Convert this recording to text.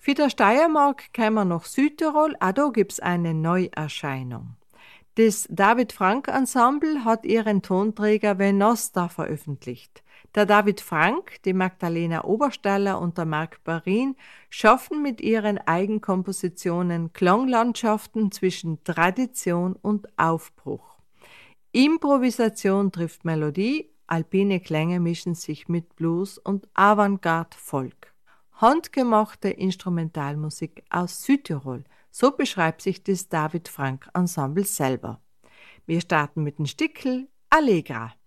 Für der Steiermark kämen wir nach Südtirol, auch da gibt es eine Neuerscheinung. Das David Frank Ensemble hat ihren Tonträger Venosta veröffentlicht. Der David Frank, die Magdalena Oberstaller und der Marc Barin schaffen mit ihren Eigenkompositionen Klanglandschaften zwischen Tradition und Aufbruch. Improvisation trifft Melodie, alpine Klänge mischen sich mit Blues und Avantgarde-Folk. Handgemachte Instrumentalmusik aus Südtirol, so beschreibt sich das David Frank Ensemble selber. Wir starten mit dem Stickel Allegra.